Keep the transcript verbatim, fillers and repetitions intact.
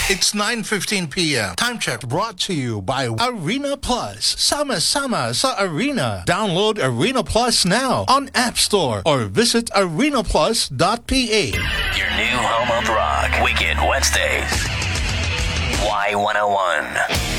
It's nine fifteen p.m. Time check brought to you by Arena Plus. Sama-sama sa Arena. Download Arena Plus now on App Store or visit arena plus dot p h. Your new home of rock. Weekend Wednesdays. Y one oh one.